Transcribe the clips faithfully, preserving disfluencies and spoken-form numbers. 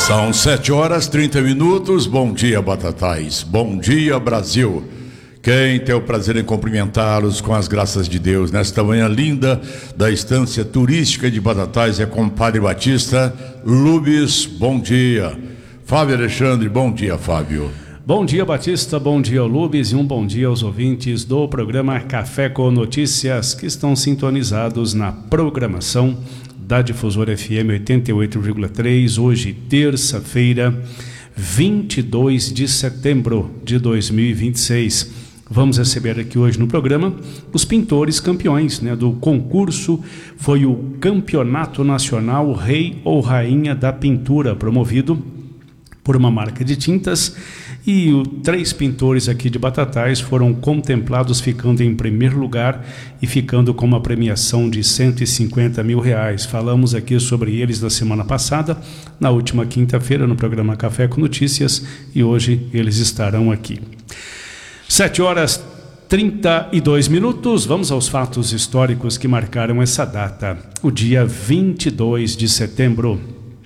São sete horas e trinta minutos. Bom dia, Batatais. Bom dia, Brasil. Quem tem o prazer em cumprimentá-los com as graças de Deus nesta manhã linda da estância turística de Batatais é compadre Batista Lubes. Bom dia. Fábio Alexandre, bom dia, Fábio. Bom dia, Batista, bom dia, Lubes, e um bom dia aos ouvintes do programa Café com Notícias que estão sintonizados na programação da Difusora F M oitenta e oito vírgula três, hoje, terça-feira, vinte e dois de setembro de dois mil e vinte e seis. Vamos receber aqui hoje no programa os pintores campeões, né, do concurso. Foi o Campeonato Nacional Rei ou Rainha da Pintura, promovido por uma marca de tintas, e os três pintores aqui de Batatais foram contemplados, ficando em primeiro lugar e ficando com uma premiação de cento e cinquenta mil reais. Falamos aqui sobre eles na semana passada, na última quinta-feira, no programa Café com Notícias, e hoje eles estarão aqui. Sete horas e trinta e dois minutos, vamos aos fatos históricos que marcaram essa data, o dia vinte e dois de setembro.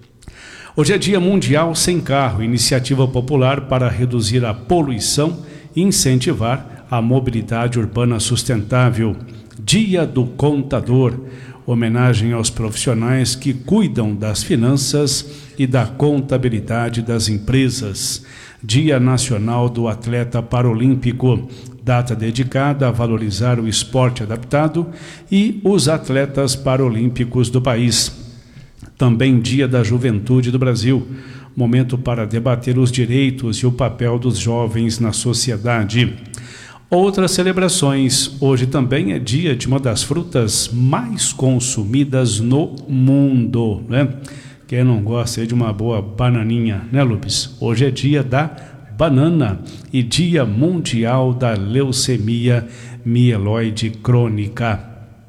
Hoje é Dia Mundial Sem Carro, iniciativa popular para reduzir a poluição e incentivar a mobilidade urbana sustentável. Dia do Contador, homenagem aos profissionais que cuidam das finanças e da contabilidade das empresas. Dia Nacional do Atleta Paralímpico, data dedicada a valorizar o esporte adaptado e os atletas paralímpicos do país. Também Dia da Juventude do Brasil, momento para debater os direitos e o papel dos jovens na sociedade. Outras celebrações, hoje também é dia de uma das frutas mais consumidas no mundo, né? Quem não gosta de uma boa bananinha, né, Lupes? Hoje é dia da banana e Dia Mundial da Leucemia Mieloide Crônica.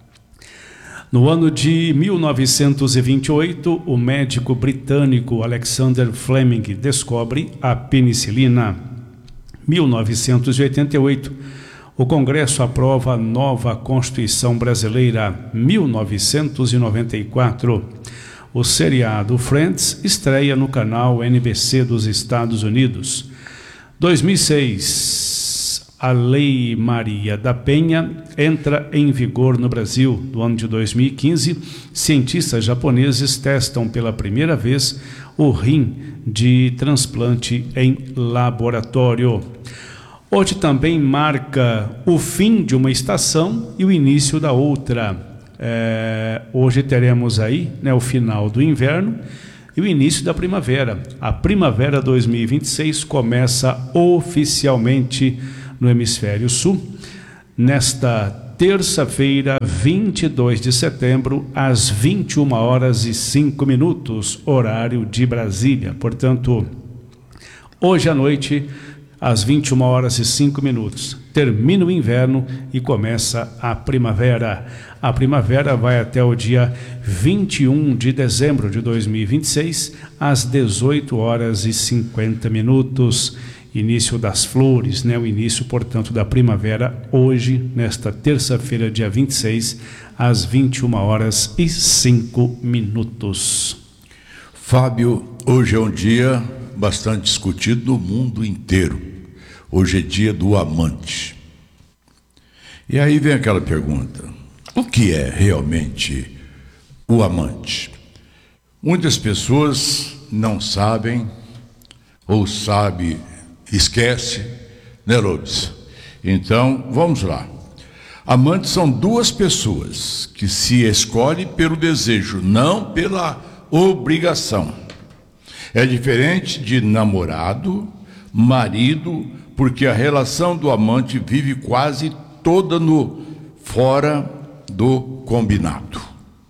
No ano de mil novecentos e vinte e oito, o médico britânico Alexander Fleming descobre a penicilina. mil novecentos e oitenta e oito, o Congresso aprova a nova Constituição Brasileira. mil novecentos e noventa e quatro, o seriado Friends estreia no canal N B C dos Estados Unidos. dois mil e seis, a Lei Maria da Penha entra em vigor no Brasil. No ano de dois mil e quinze, cientistas japoneses testam pela primeira vez o rim de transplante em laboratório. Hoje também marca o fim de uma estação e o início da outra. É, hoje teremos aí, né, o final do inverno e o início da primavera. A primavera dois mil e vinte e seis começa oficialmente no Hemisfério Sul, nesta terça-feira, vinte e dois de setembro, às vinte e uma horas e cinco minutos, horário de Brasília. Portanto, hoje à noite, às vinte e uma horas e cinco minutos, termina o inverno e começa a primavera. A primavera vai até o dia vinte e um de dezembro de dois mil e vinte e seis, às dezoito horas e cinquenta minutos. Início das flores, né? O início, portanto, da primavera, hoje, nesta terça-feira, dia vinte e seis, às vinte e uma horas e cinco minutos. Fábio, hoje é um dia bastante discutido no mundo inteiro. Hoje é dia do amante. E aí vem aquela pergunta: o que é realmente o amante? Muitas pessoas não sabem, ou sabem, esquece, né, Lobes? Então, vamos lá. Amantes são duas pessoas que se escolhem pelo desejo, não pela obrigação. É diferente de namorado, marido, porque a relação do amante vive quase toda no fora do combinado.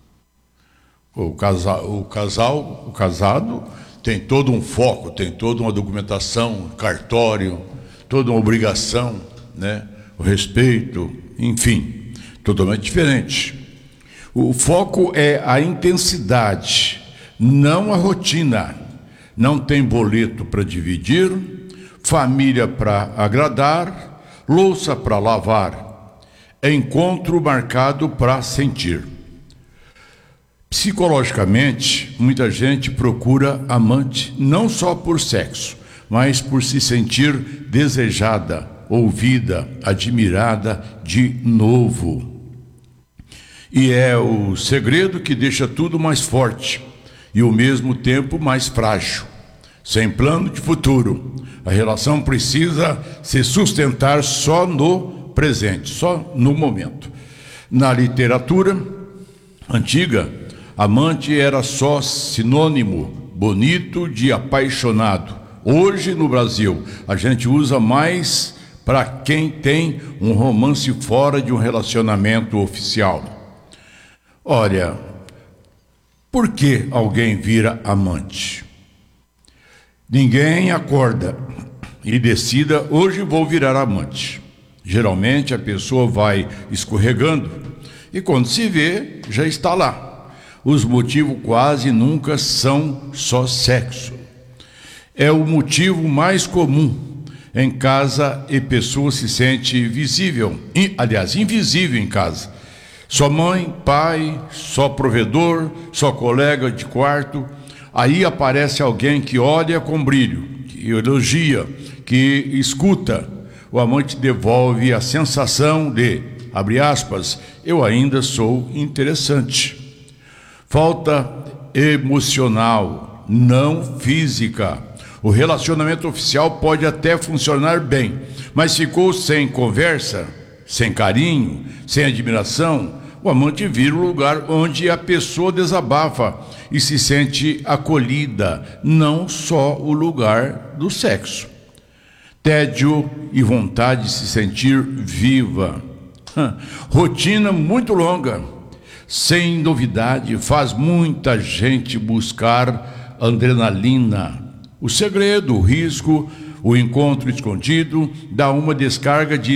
O casal, o casal, o casado tem todo um foco, tem toda uma documentação, cartório, toda uma obrigação, né? O respeito, enfim, totalmente diferente. O foco é a intensidade, não a rotina. Não tem boleto para dividir, família para agradar, louça para lavar, encontro marcado para sentir. Psicologicamente, muita gente procura amante não só por sexo, mas por se sentir desejada, ouvida, admirada de novo. E é o segredo que deixa tudo mais forte e ao mesmo tempo mais frágil. Sem plano de futuro, a relação precisa se sustentar só no presente, só no momento. Na literatura antiga, amante era só sinônimo bonito de apaixonado. Hoje no Brasil, a gente usa mais para quem tem um romance fora de um relacionamento oficial. Olha, por que alguém vira amante? Ninguém acorda e decida, hoje vou virar amante. Geralmente a pessoa vai escorregando e quando se vê, já está lá. Os motivos quase nunca são só sexo. É o motivo mais comum. Em casa e pessoa se sente visível, aliás, invisível em casa. Só mãe, pai, só provedor, só colega de quarto. Aí aparece alguém que olha com brilho, que elogia, que escuta. O amante devolve a sensação de, abre aspas, eu ainda sou interessante. Falta emocional, não física. O relacionamento oficial pode até funcionar bem, mas ficou sem conversa, sem carinho, sem admiração. O amante vira o lugar onde a pessoa desabafa e se sente acolhida, não só o lugar do sexo. Tédio e vontade de se sentir viva. Rotina muito longa, sem novidade, faz muita gente buscar adrenalina. O segredo, o risco, o encontro escondido dá uma descarga de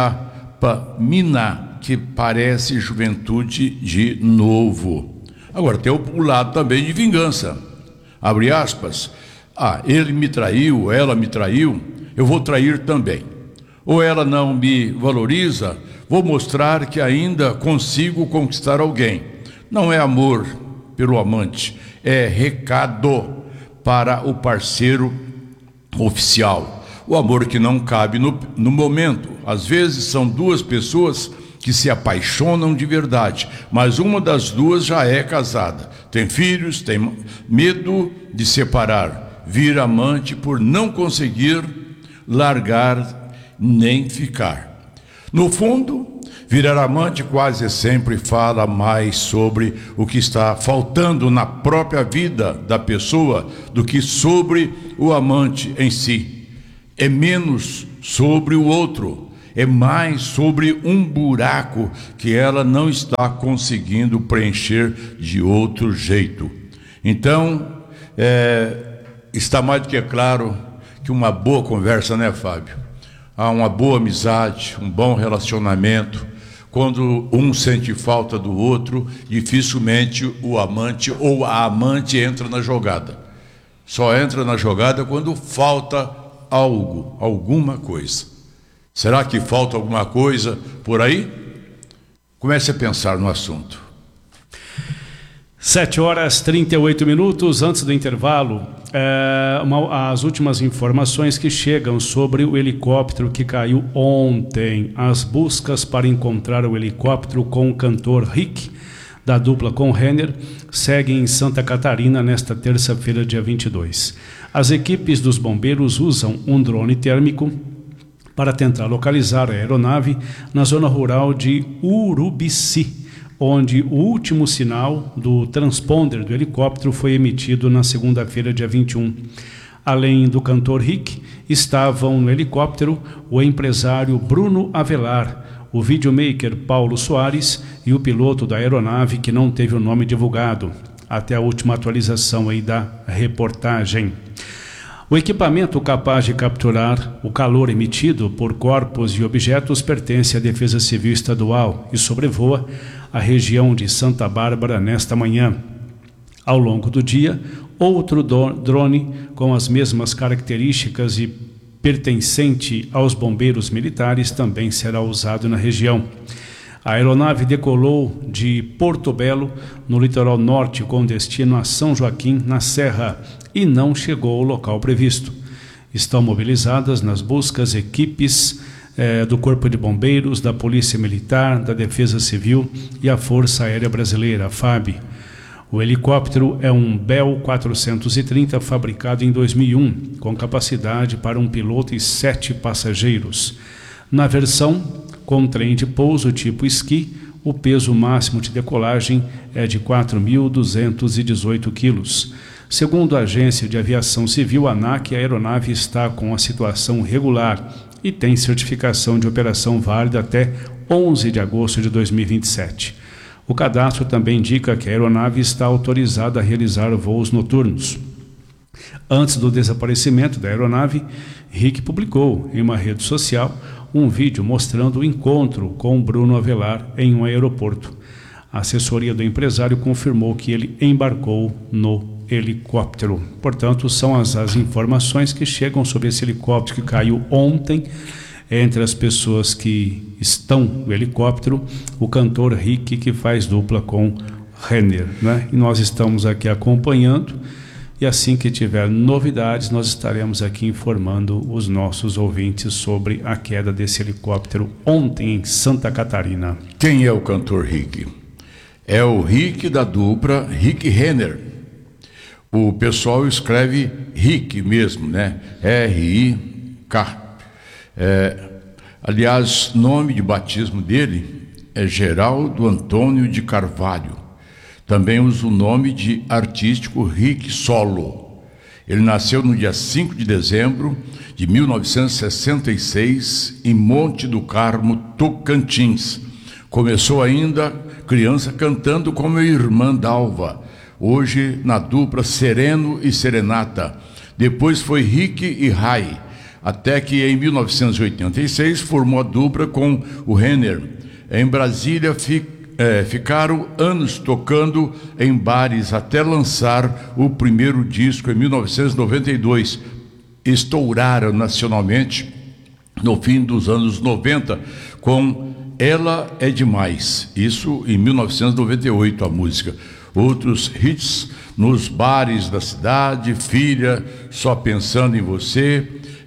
dopamina que parece juventude de novo. Agora tem o lado também de vingança. Abre aspas. Ah, ele me traiu, ela me traiu, eu vou trair também. Ou ela não me valoriza, vou mostrar que ainda consigo conquistar alguém. Não é amor pelo amante, é recado para o parceiro oficial. O amor que não cabe no, no momento. Às vezes são duas pessoas que se apaixonam de verdade, mas uma das duas já é casada, tem filhos, tem medo de separar, vira amante por não conseguir largar nem ficar. No fundo, virar amante quase sempre fala mais sobre o que está faltando na própria vida da pessoa do que sobre o amante em si. É menos sobre o outro, é mais sobre um buraco que ela não está conseguindo preencher de outro jeito. Então, é, está mais do que claro que uma boa conversa, né, Fábio? Há uma boa amizade, um bom relacionamento. Quando um sente falta do outro, dificilmente o amante ou a amante entra na jogada. Só entra na jogada quando falta algo, alguma coisa. Será que falta alguma coisa por aí? Comece a pensar no assunto. Sete horas e trinta e oito minutos antes do intervalo. É, uma, as últimas informações que chegam sobre o helicóptero que caiu ontem. As buscas para encontrar o helicóptero com o cantor Rick, da dupla com Renner, seguem em Santa Catarina nesta terça-feira, dia vinte e dois. As equipes dos bombeiros usam um drone térmico para tentar localizar a aeronave na zona rural de Urubici, onde o último sinal do transponder do helicóptero foi emitido na segunda-feira, dia vinte e um. Além do cantor Rick, estavam no helicóptero o empresário Bruno Avelar, o videomaker Paulo Soares e o piloto da aeronave, que não teve o nome divulgado, até a última atualização aí da reportagem. O equipamento capaz de capturar o calor emitido por corpos e objetos pertence à Defesa Civil Estadual e sobrevoa a região de Santa Bárbara nesta manhã. Ao longo do dia, outro drone com as mesmas características e pertencente aos bombeiros militares também será usado na região. A aeronave decolou de Porto Belo, no litoral norte, com destino a São Joaquim, na Serra, e não chegou ao local previsto. Estão mobilizadas nas buscas equipes eh, do Corpo de Bombeiros, da Polícia Militar, da Defesa Civil e a Força Aérea Brasileira, a FAB. O helicóptero é um Bell quatrocentos e trinta fabricado em dois mil e um, com capacidade para um piloto e sete passageiros. Na versão com trem de pouso tipo esqui, o peso máximo de decolagem é de quatro mil duzentos e dezoito quilos. Segundo a Agência de Aviação Civil, ANAC, a aeronave está com a situação regular e tem certificação de operação válida até onze de agosto de dois mil e vinte e sete. O cadastro também indica que a aeronave está autorizada a realizar voos noturnos. Antes do desaparecimento da aeronave, Rick publicou em uma rede social um vídeo mostrando o encontro com Bruno Avelar em um aeroporto. A assessoria do empresário confirmou que ele embarcou no helicóptero. Portanto, são as, as informações que chegam sobre esse helicóptero que caiu ontem. Entre as pessoas que estão no helicóptero, o cantor Rick, que faz dupla com Renner, né? E nós estamos aqui acompanhando. E assim que tiver novidades, nós estaremos aqui informando os nossos ouvintes sobre a queda desse helicóptero ontem em Santa Catarina. Quem é o cantor Rick? É o Rick da dupla Rick Renner. O pessoal escreve Rick mesmo, né? R I K. É, aliás, nome de batismo dele é Geraldo Antônio de Carvalho. Também usa o nome de artístico Rick Solo. Ele nasceu no dia cinco de dezembro de mil novecentos e sessenta e seis em Monte do Carmo, Tocantins. Começou ainda criança cantando com a irmã Dalva, hoje na dupla Sereno e Serenata. Depois foi Rick e Rai, até que em mil novecentos e oitenta e seis formou a dupla com o Renner. Em Brasília fica É, ficaram anos tocando em bares até lançar o primeiro disco em mil novecentos e noventa e dois. Estouraram nacionalmente no fim dos anos noventa com Ela é Demais. Isso em mil novecentos e noventa e oito, a música. Outros hits nos bares da cidade: Filha, Só Pensando em Você,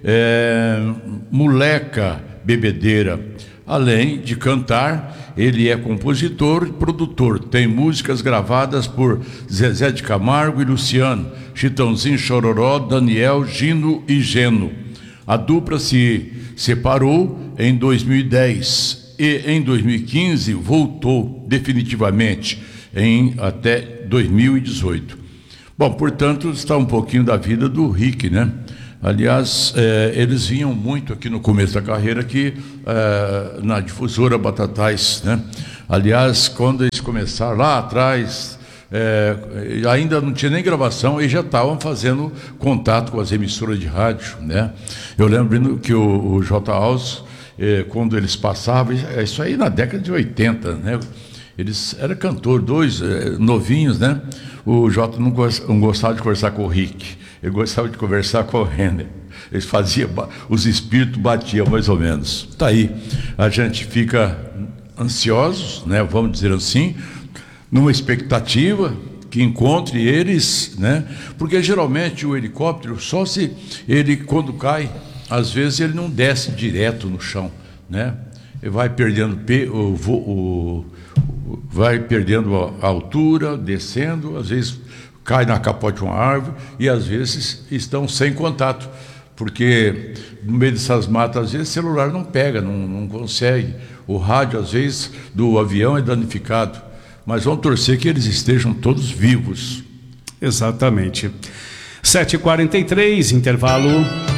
é, Moleca Bebedeira. Além de cantar, ele é compositor e produtor. Tem músicas gravadas por Zezé de Camargo e Luciano, Chitãozinho, Chororó, Daniel, Gino e Geno. A dupla se separou em dois mil e dez e em dois mil e quinze voltou definitivamente em até dois mil e dezoito. Bom, portanto, está um pouquinho da vida do Rick, né? Aliás, eh, eles vinham muito aqui no começo da carreira aqui eh, na difusora Batatais, né? Aliás, quando eles começaram lá atrás, eh, ainda não tinha nem gravação, eles já estavam fazendo contato com as emissoras de rádio, né? Eu lembro que o, o J. Alves, eh, quando eles passavam, isso aí na década de oitenta, né? Eles eram cantor, dois eh, novinhos, né? O Jota não, gost, não gostava de conversar com o Rick, ele gostava de conversar com o Renner. Eles faziam, os espíritos batiam mais ou menos. Tá aí, a gente fica ansiosos, né? Vamos dizer assim, numa expectativa que encontre eles, né? Porque geralmente o helicóptero, só se ele, quando cai, às vezes ele não desce direto no chão, né? Ele vai perdendo pe, o, o, o, vai perdendo a altura, descendo, às vezes cai na capote de uma árvore e às vezes estão sem contato, porque no meio dessas matas, às vezes o celular não pega, não, não consegue. O rádio, às vezes, do avião é danificado. Mas vamos torcer que eles estejam todos vivos. Exatamente. sete e quarenta e três, intervalo.